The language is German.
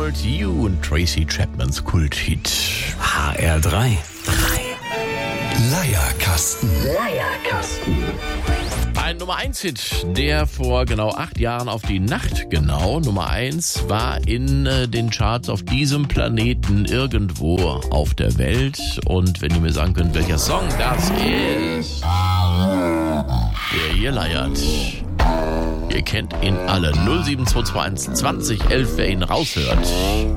Hold You und Tracy Chapmans Kulthit. HR3. Leierkasten. Ein Nummer 1 Hit, der vor genau 8 Jahren auf die Nacht genau Nummer 1 war in den Charts auf diesem Planeten irgendwo auf der Welt. Und wenn ihr mir sagen könnt, welcher Song das ist, der hier leiert. Ihr kennt ihn alle. 07221 20 11, wer ihn raushört.